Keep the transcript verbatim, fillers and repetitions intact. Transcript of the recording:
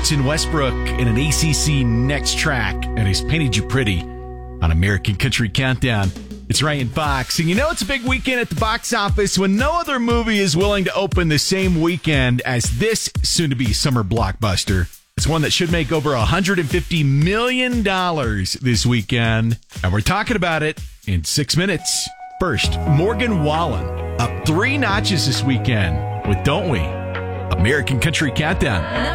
Jackson Westbrook in an A C C Next track, and he's Painted You Pretty on American Country Countdown. It's Ryan Fox, and you know it's a big weekend at the box office when no other movie is willing to open the same weekend as this soon-to-be summer blockbuster. It's one that should make over one hundred fifty million dollars this weekend, and we're talking about it in six minutes. First, Morgan Wallen up three notches this weekend with Don't We? American Country Countdown.